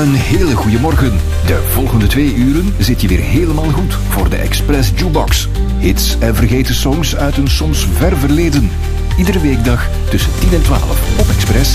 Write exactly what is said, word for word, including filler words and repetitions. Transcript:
Een hele goede morgen. De volgende twee uren zit je weer helemaal goed voor de Express Jukebox. Hits en vergeten songs uit een soms ver verleden. Iedere weekdag tussen tien en twaalf op Express.